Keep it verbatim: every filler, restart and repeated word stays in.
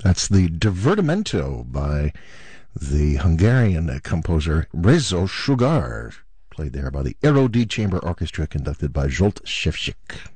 That's the Divertimento by the Hungarian composer Rezo Sugar, played there by the Aero D Chamber Orchestra, conducted by Zsolt Szewczyk.